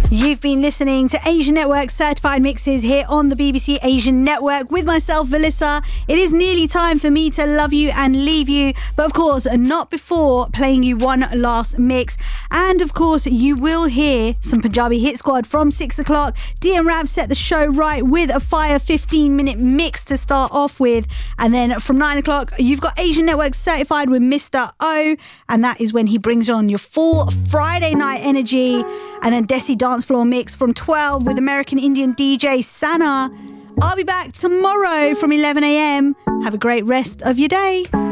You've been listening to Asian Network Certified Mixes here on the BBC Asian Network with myself, Velissa. It is nearly time for me to love you and leave you, but of course, not before playing you one last mix. And of course, you will hear some Punjabi Hit Squad from 6 o'clock. DM Rav set the show right with a fire 15-minute mix to start off with. And then from 9 o'clock, you've got Asian Network Certified with Mr. O. And that is when he brings on your full Friday night energy. And then Desi Dance Floor Mix from 12 with American Indian DJ Sana. I'll be back tomorrow from 11 a.m. Have a great rest of your day.